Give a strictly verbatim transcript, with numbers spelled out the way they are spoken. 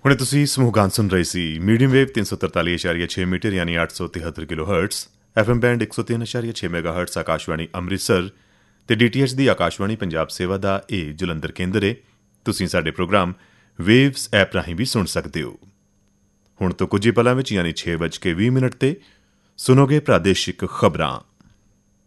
ਹੁਣੇ ਤੁਸੀਂ ਸਮੂਹ ਗਾਨ ਸੁਣ ਰਹੇ ਸੀ ਮੀਡੀਅਮ ਵੇਵ ਤਿੰਨ ਸੌ ਤਰਤਾਲੀ ਇਸ਼ਾਰੀਆ ਛੇ ਮੀਟਰ ਯਾਨੀ ਅੱਠ ਸੌ ਤਿਹੱਤਰ kilo hurts, F M band ਇੱਕ ਸੌ ਤਿੰਨ ਇਸ਼ਾਰੀਆ ਛੇ ਮੈਗਾ ਹਰਟਸ ਆਕਾਸ਼ਵਾਣੀ ਅੰਮ੍ਰਿਤਸਰ ਤੇ ਡੀ ਟੀ ਐਚ ਦੀ ਆਕਾਸ਼ਵਾਣੀ ਪੰਜਾਬ ਸੇਵਾ ਦਾ ਇਹ ਜਲੰਧਰ ਕੇਂਦਰ ਏ। ਤੁਸੀਂ ਸਾਡੇ ਪ੍ਰੋਗਰਾਮ ਵੇਵਸ ਐਪ ਰਾਹੀਂ ਵੀ ਸੁਣ ਸਕਦੇ ਹੋ। ਹੁਣ ਤੋਂ ਕੁਝ ਹੀ ਪਲਾਂ ਵਿੱਚ ਯਾਨੀ ਛੇ ਵੱਜ ਕੇ ਵੀਹ ਮਿੰਟ ਤੇ ਸੁਣੋਗੇ ਪ੍ਰਾਦੇਸ਼ਿਕ ਖਬਰਾਂ।